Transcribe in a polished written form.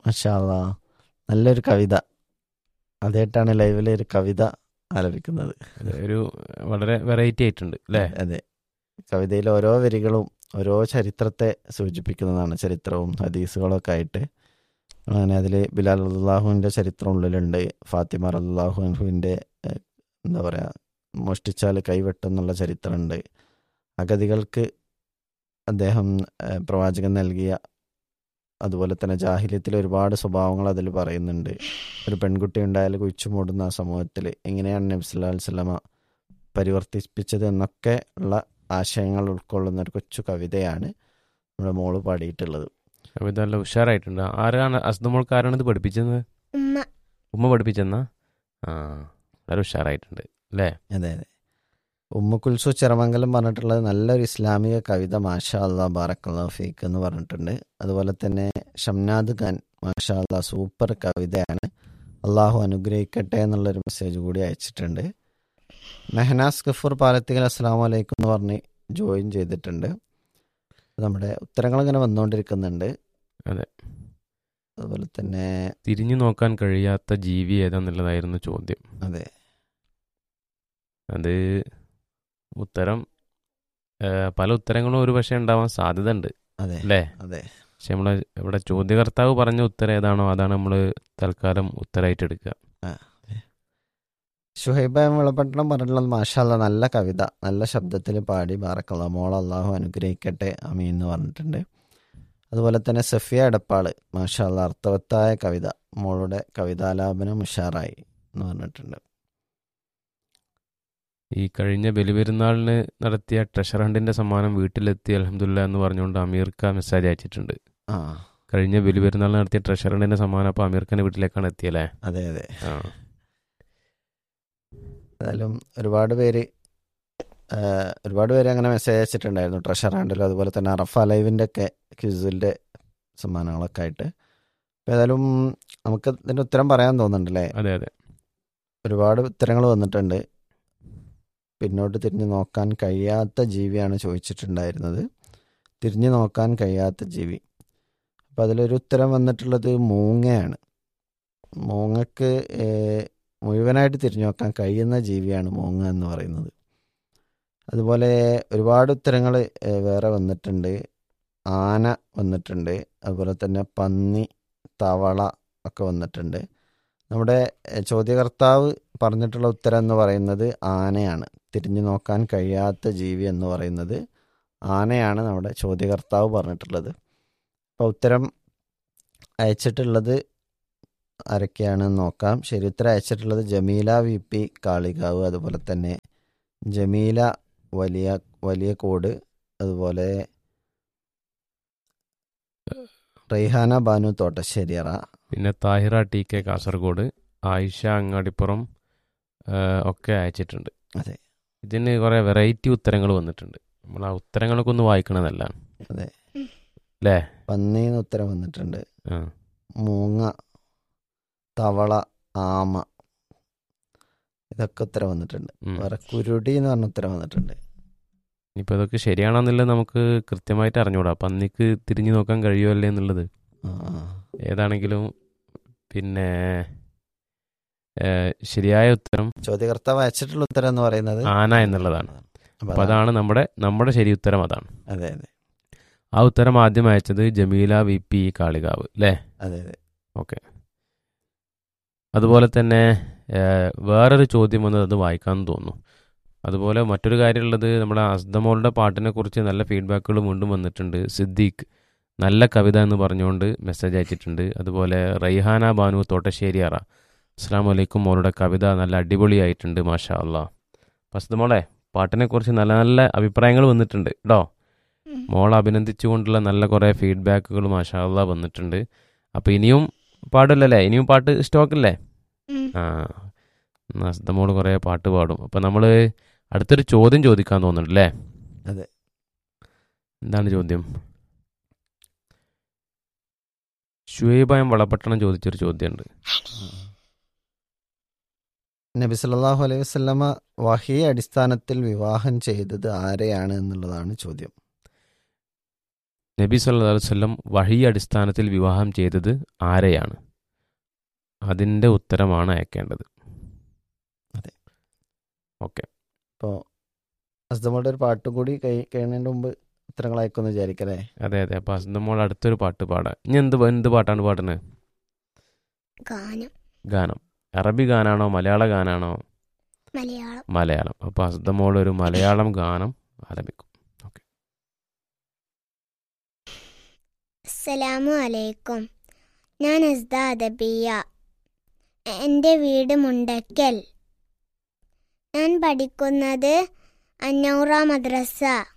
മാഷാ അല്ലാ, നല്ലൊരു കവിത. അതേട്ടാണ് ലൈവിലെ ഒരു കവിത ആലപിക്കുന്നത്. അത് ഒരു വളരെ വെറൈറ്റി ആയിട്ടുണ്ട് അല്ലേ? അതെ, കവിതയിലെ ഓരോ വരികളും ഓരോ ചരിത്രത്തെ സൂചിപ്പിക്കുന്നതാണ്. ചരിത്രവും ഹദീസുകളൊക്കെ ആയിട്ട് അങ്ങനെ അതിൽ ബിലാൽ റളിയല്ലാഹുവിൻ്റെ ചരിത്രം ഉള്ളിലുണ്ട്. ഫാത്തിമ റളിയല്ലാഹുവിൻ്റെ എന്താ പറയുക, മോഷ്ടിച്ചാൽ കൈവെട്ടെന്നുള്ള ചരിത്രമുണ്ട്. അഗതികൾക്ക് അദ്ദേഹം പ്രവാചകൻ നൽകിയ, അതുപോലെ തന്നെ ജാഹിലിയത്തിലെ ഒരുപാട് സ്വഭാവങ്ങൾ അതിൽ പറയുന്നുണ്ട്. ഒരു പെൺകുട്ടി ഉണ്ടായാൽ കുഴിച്ചു മൂടുന്ന ആ സമൂഹത്തിൽ എങ്ങനെയാണ് നബി സല്ലല്ലാഹു അലൈഹി വസല്ലമ പരിവർത്തിപ്പിച്ചത് എന്നൊക്കെ ഉള്ള ആശയങ്ങൾ ഉൾക്കൊള്ളുന്ന ഒരു കൊച്ചു കവിതയാണ് നമ്മുടെ മോള് പാടിയിട്ടുള്ളത്. കവിത നല്ല ഉഷാറായിട്ടുണ്ട്. ആരാണ് അസ്ദമോൾക്ക്, ആരാണ് ഇത് പഠിപ്പിച്ചത്? ഉമ്മ. ഉമ്മ പഠിപ്പിച്ചെന്നാ? ആ, വളരെ ഉഷാറായിട്ടുണ്ട് അല്ലേ? അതെ അതെ. ഉമ്മ കുൽസു ചിറമംഗലം പറഞ്ഞിട്ടുള്ളത് നല്ലൊരു ഇസ്ലാമിക കവിത, മാഷാ അല്ലാ ബാറക്കല്ലാഹു ഫീക്ക് എന്ന് പറഞ്ഞിട്ടുണ്ട്. അതുപോലെ തന്നെ ഷംനാദ് ഖാൻ, മാഷാ അല്ലാ സൂപ്പർ കവിതയാണ്, അള്ളാഹു അനുഗ്രഹിക്കട്ടെ എന്നുള്ളൊരു മെസ്സേജ് കൂടി അയച്ചിട്ടുണ്ട്. മെഹനാസ് ഗഫൂർ പാലത്തിക്കൽ അസ്സലാമു അലൈക്കും എന്ന് പറഞ്ഞ് ജോയിൻ ചെയ്തിട്ടുണ്ട്. നമ്മുടെ ഉത്തരങ്ങൾ ഇങ്ങനെ വന്നുകൊണ്ടിരിക്കുന്നുണ്ട്. അതെ. അതുപോലെ തന്നെ തിരിഞ്ഞു നോക്കാൻ കഴിയാത്ത ജീവി ഏതാന്നുള്ളതായിരുന്നു ചോദ്യം. അതെ അത് ഉത്തരം പല ഉത്തരങ്ങളും ഒരു പക്ഷേ ഉണ്ടാവാൻ സാധ്യത ഉണ്ട് അതെ അല്ലേ? അതെ പക്ഷെ നമ്മളെ ഇവിടെ ചോദ്യകർത്താവ് പറഞ്ഞ ഉത്തരം ഏതാണോ അതാണ് നമ്മൾ തൽക്കാലം ഉത്തരമായിട്ട് എടുക്കുക. ഷുഹൈബ വിളപട്ടണം പറഞ്ഞിട്ടുള്ളത് മാഷാ അല്ലാ നല്ല കവിത, നല്ല ശബ്ദത്തിൽ പാടി, ബാറക്കല്ലാ മോൾ അള്ളാഹു അനുഗ്രഹിക്കട്ടെ അമീൻ എന്ന് പറഞ്ഞിട്ടുണ്ട്. അതുപോലെ തന്നെ സഫിയ എടപ്പാള്, മാഷാ അല്ലാ അർത്ഥവത്തായ കവിത, മോളുടെ കവിതാലാപനം ഉഷാറായി എന്ന് പറഞ്ഞിട്ടുണ്ട്. ഈ കഴിഞ്ഞ ബലിപെരുന്നാളിന് നടത്തിയ ട്രഷർ ഹണ്ടിന്റെ സമ്മാനം വീട്ടിലെത്തി അൽഹംദുലില്ലാ എന്ന് പറഞ്ഞുകൊണ്ട് അമീർക്ക മെസ്സേജ് അയച്ചിട്ടുണ്ട്. ആ കഴിഞ്ഞ ബലിപെരുന്നാളിന് നടത്തിയ ട്രഷർ ഹണ്ടിന്റെ സമ്മാനം അപ്പോൾ അമീർഖാന്റെ വീട്ടിലേക്കാണ് എത്തിയല്ലേ? അതെ അതെ. ആ, ഏതായാലും ഒരുപാട് പേര് അങ്ങനെ മെസ്സേജ് അയച്ചിട്ടുണ്ടായിരുന്നു ട്രഷർ ഹാൻഡിലും, അതുപോലെ തന്നെ അറഫ ലൈവിൻ്റെ ഒക്കെ ക്വിസിൻ്റെ സമ്മാനങ്ങളൊക്കെ ആയിട്ട്. അപ്പോൾ ഏതായാലും നമുക്ക് ഇതിൻ്റെ ഉത്തരം പറയാൻ തോന്നുന്നുണ്ടല്ലേ? അതെ അതെ. ഒരുപാട് ഉത്തരങ്ങൾ വന്നിട്ടുണ്ട്. പിന്നോട്ട് തിരിഞ്ഞു നോക്കാൻ കഴിയാത്ത ജീവിയാണ് ചോദിച്ചിട്ടുണ്ടായിരുന്നത്. തിരിഞ്ഞു നോക്കാൻ കഴിയാത്ത ജീവി, അപ്പോൾ അതിലൊരു ഉത്തരം വന്നിട്ടുള്ളത് മൂങ്ങയാണ്. മൂങ്ങക്ക് മുഴുവനായിട്ട് തിരിഞ്ഞു നോക്കാൻ കഴിയുന്ന ജീവിയാണ് മൂങ്ങ എന്ന് പറയുന്നത്. അതുപോലെ ഒരുപാട് ഉത്തരങ്ങൾ വേറെ വന്നിട്ടുണ്ട്. ആന വന്നിട്ടുണ്ട്, അതുപോലെ തന്നെ പന്നി, തവള ഒക്കെ വന്നിട്ടുണ്ട്. നമ്മുടെ ചോദ്യകർത്താവ് പറഞ്ഞിട്ടുള്ള ഉത്തരം എന്ന് പറയുന്നത് ആനയാണ്. തിരിഞ്ഞു നോക്കാൻ കഴിയാത്ത ജീവി എന്ന് പറയുന്നത് ആനയാണ് നമ്മുടെ ചോദ്യകർത്താവ് പറഞ്ഞിട്ടുള്ളത്. അപ്പോൾ ഉത്തരം അയച്ചിട്ടുള്ളത് ആരൊക്കെയാണെന്ന് നോക്കാം. ശരി ഉത്തരം അയച്ചിട്ടുള്ളത് ജമീല വി പി കാളികാവ്, അതുപോലെ തന്നെ ജമീല വലിയ കോട്, അതുപോലെ റൈഹാന ബാനു തോട്ടശ്ശേരിയറ, പിന്നെ താഹിറ ടി കെ കാസർഗോഡ്, ആയിഷ അങ്ങാടിപ്പുറം ഒക്കെ അയച്ചിട്ടുണ്ട്. അതെ ഇതിന് കുറേ വെറൈറ്റി ഉത്തരങ്ങൾ വന്നിട്ടുണ്ട്. നമ്മൾ ആ ഉത്തരങ്ങളൊക്കെ ഒന്ന് വായിക്കണതല്ല അതെ. അല്ലേ? പന്നീന്ന് ഉത്തരം വന്നിട്ടുണ്ട്, ആ, മൂങ്ങ, തവള, ആമ, ഇതൊക്കെ ഉത്തരം വന്നിട്ടുണ്ട്. വേറെ കുരുടി എന്ന് പറഞ്ഞ ഉത്തരം വന്നിട്ടുണ്ട്. ഇനിയിപ്പോൾ ഇതൊക്കെ ശരിയാണെന്നുള്ളത് നമുക്ക് കൃത്യമായിട്ട് അറിഞ്ഞുകൂടാ. പന്നിക്ക് തിരിഞ്ഞു നോക്കാൻ കഴിയുമല്ലേ എന്നുള്ളത്. ഏതാണെങ്കിലും പിന്നെ ശരിയായ ഉത്തരം ചോദ്യകർത്താവ് അയച്ചിട്ടുള്ള ഉത്തരം എന്ന് പറയുന്നത് ആന എന്നുള്ളതാണ്. അപ്പോൾ അതാണ് നമ്മുടെ ശരി ഉത്തരം അതാണ്. അതെ അതെ ആ ഉത്തരം ആദ്യം അയച്ചത് ജമീല വി പി കാളികാവ് അല്ലേ? അതെ അതെ. ഓക്കെ. അതുപോലെ തന്നെ വേറൊരു ചോദ്യം വന്നത് അത് വായിക്കാമെന്ന് തോന്നുന്നു. അതുപോലെ മറ്റൊരു കാര്യമുള്ളത്, നമ്മുടെ അസ്ദമോളുടെ പാട്ടിനെ കുറിച്ച് നല്ല ഫീഡ്ബാക്കുകൾ വീണ്ടും വന്നിട്ടുണ്ട്. സിദ്ദീഖ് നല്ല കവിത എന്ന് പറഞ്ഞുകൊണ്ട് മെസ്സേജ് അയച്ചിട്ടുണ്ട്. അതുപോലെ റൈഹാന ബാനു തോട്ടശ്ശേരിയാറ, അസ്സലാമു അലൈക്കും, മോളുടെ കവിത നല്ല അടിപൊളിയായിട്ടുണ്ട്, മാഷാ അല്ലാ. അസ്ദമോളെ, പാട്ടിനെ കുറിച്ച് നല്ല നല്ല അഭിപ്രായങ്ങൾ വന്നിട്ടുണ്ട് കേട്ടോ. മോളെ അഭിനന്ദിച്ചുകൊണ്ടുള്ള നല്ല കുറേ ഫീഡ്ബാക്കുകൾ മാഷാ അല്ലാ വന്നിട്ടുണ്ട്. അപ്പോൾ ഇനിയും പാടില്ലല്ലേ? ഇനിയും പാട്ട് സ്റ്റോക്കില്ലേ? ആ, അസ്ദമോള് കുറേ പാട്ട് പാടും. അപ്പം നമ്മൾ അടുത്തൊരു ചോദ്യം ചോദിക്കാൻ തോന്നുന്നുണ്ടല്ലേ? അതെ. എന്താണ് ചോദ്യം? ഷുഹൈബായം വളപട്ടണം ചോദിച്ചൊരു ചോദ്യമുണ്ട്. നബി സല്ലല്ലാഹു അലൈഹി വസല്ലമ വഹി അടിസ്ഥാനത്തിൽ വിവാഹം ചെയ്തത് ആരെയാണ് എന്നുള്ളതാണ് ചോദ്യം. നബി സല്ലല്ലാഹു അലൈഹി വസല്ലം വഹി അടിസ്ഥാനത്തിൽ വിവാഹം ചെയ്തത് ആരെയാണ്? അതിൻ്റെ ഉത്തരമാണ് അയക്കേണ്ടത്. അതെ. ഓക്കെ. ഇപ്പോൾ അസ്തമോളുടെ ഒരു പാട്ടും കൂടി കഴിയുന്നതിന് മുമ്പ് ഉത്തരങ്ങൾ അയക്കുമെന്ന് വിചാരിക്കല്ലേ? അതെ അതെ. അപ്പോൾ നമ്മൾ അടുത്തൊരു പാട്ട് പാടാം. ഇനി എന്ത് പാട്ടാണ് പാടുന്നത്? ഗാനം. അറബി ഗാനാണോ മലയാള ഗാനാണോ? മലയാളം. അപ്പോൾ അസ്തമോൾ ഒരു മലയാളം ഗാനം ആലപിക്കും. ഓക്കെ. അസ്സലാമു അലൈക്കും. ഞാൻ അസ്ദ അദബിയ. എൻ്റെ വീട് മുണ്ടക്കൽ. ഞാൻ പഠിക്കുന്നത് അന്നൗറ മദ്രസ.